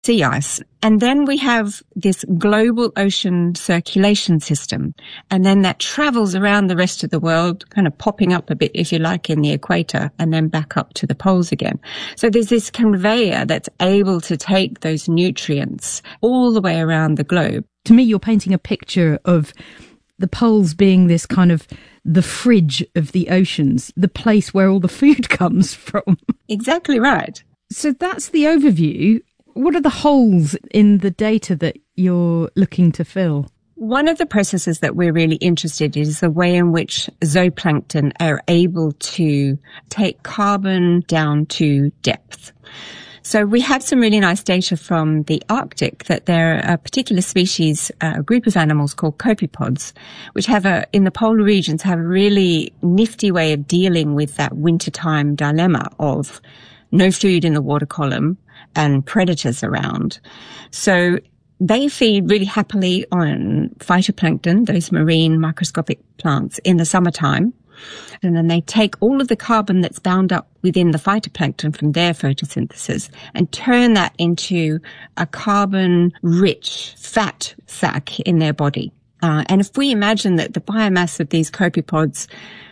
sea ice. And then we have this global ocean circulation system. And then that travels around the rest of the world, kind of popping up a bit, if you like, in the equator and then back up to the poles again. So there's this conveyor that's able to take those nutrients all the way around the globe. To me, you're painting a picture of the poles being this kind of the fridge of the oceans, the place where all the food comes from. Exactly right. So that's the overview. What are the holes in the data that you're looking to fill? One of the processes that we're really interested in is the way in which zooplankton are able to take carbon down to depth. So we have some really nice data from the Arctic that there are a particular species, a group of animals called copepods, which in the polar regions have a really nifty way of dealing with that wintertime dilemma of no food in the water column and predators around. So they feed really happily on phytoplankton, those marine microscopic plants, in the summertime. And then they take all of the carbon that's bound up within the phytoplankton from their photosynthesis and turn that into a carbon-rich fat sac in their body. And if we imagine that the biomass of these copepods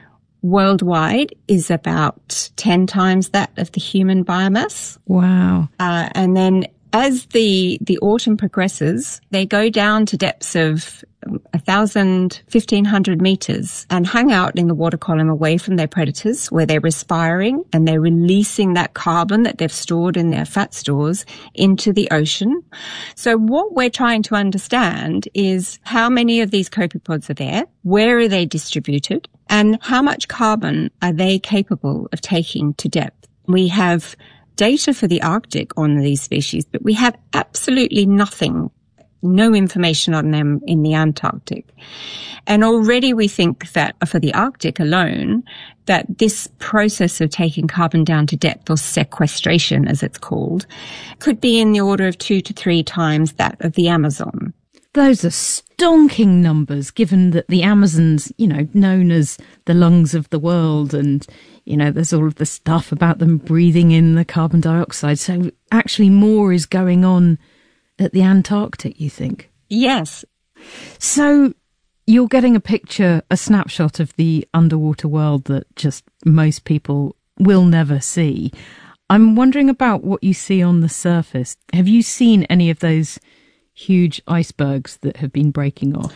worldwide is about 10 times that of the human biomass. Wow. And then as the autumn progresses, they go down to depths of 1,000, 1,500 meters and hang out in the water column away from their predators, where they're respiring and they're releasing that carbon that they've stored in their fat stores into the ocean. So what we're trying to understand is how many of these copepods are there, where are they distributed, and how much carbon are they capable of taking to depth. We have data for the Arctic on these species, but we have absolutely nothing, no information on them in the Antarctic. And already we think that for the Arctic alone, that this process of taking carbon down to depth, or sequestration as it's called, could be in the order of 2 to 3 times that of the Amazon. Those are stonking numbers, given that the Amazon's, known as the lungs of the world, and, there's all of the stuff about them breathing in the carbon dioxide. So actually more is going on at the Antarctic, you think? Yes. So you're getting a snapshot of the underwater world that just most people will never see. I'm wondering about what you see on the surface. Have you seen any of those huge icebergs that have been breaking off?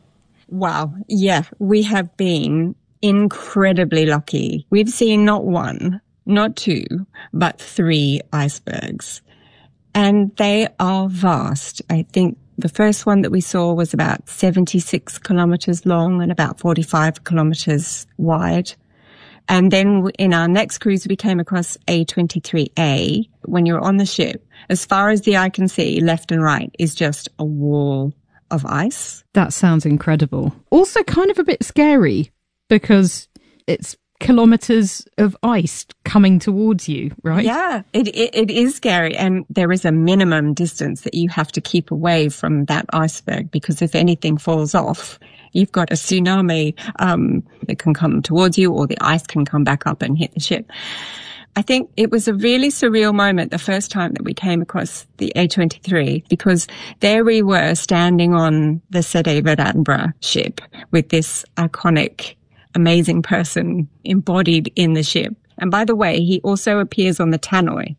Wow. Yeah, we have been incredibly lucky. We've seen not 1, not 2, but 3 icebergs. And they are vast. I think the first one that we saw was about 76 kilometers long and about 45 kilometers wide. And then in our next cruise, we came across A23A. When you're on the ship, as far as the eye can see, left and right is just a wall of ice. That sounds incredible. Also kind of a bit scary because it's kilometers of ice coming towards you, right? Yeah, it is scary. And there is a minimum distance that you have to keep away from that iceberg, because if anything falls off, you've got a tsunami that can come towards you, or the ice can come back up and hit the ship. I think it was a really surreal moment the first time that we came across the A23, because there we were standing on the Sir David Attenborough ship with this iconic, amazing person embodied in the ship. And by the way, he also appears on the tannoy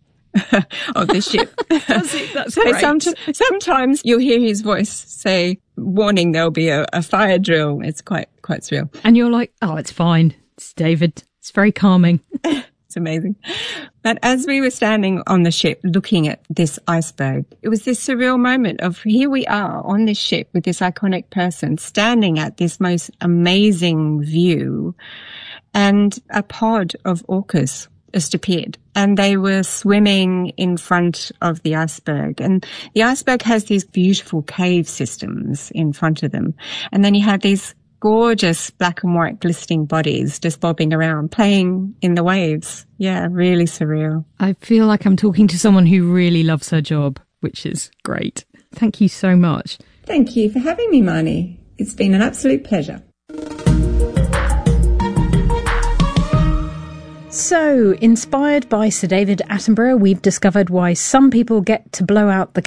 of the ship. That's so great. Sometimes you'll hear his voice say, warning, there'll be a fire drill. It's quite surreal. And you're like, oh, it's fine. It's David. It's very calming. It's amazing. But as we were standing on the ship looking at this iceberg, it was this surreal moment of, here we are on this ship with this iconic person standing at this most amazing view, and a pod of orcas just appeared, and they were swimming in front of the iceberg. And the iceberg has these beautiful cave systems in front of them. And then you have these gorgeous black and white glistening bodies just bobbing around, playing in the waves. Yeah, really surreal. I feel like I'm talking to someone who really loves her job, which is great. Thank you so much. Thank you for having me, Marnie. It's been an absolute pleasure. So, inspired by Sir David Attenborough, we've discovered why some people get to blow out the